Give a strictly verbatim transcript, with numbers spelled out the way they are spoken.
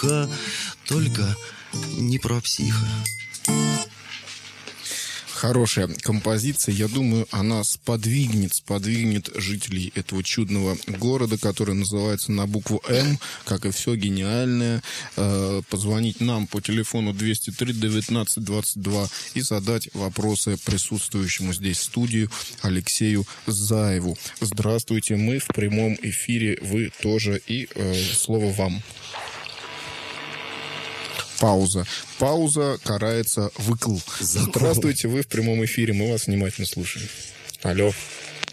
тихо, только не про психа. Хорошая композиция. Я думаю, она сподвигнет, сподвигнет жителей этого чудного города, который называется на букву М, как и все гениальное. Э, позвонить нам по телефону двести три девятнадцать двадцать два и задать вопросы присутствующему здесь в студии Алексею Заеву. Здравствуйте, мы в прямом эфире, вы тоже, и э, слово вам. Пауза. Пауза карается выкл. Здравствуйте, вы в прямом эфире, мы вас внимательно слушаем. Алло.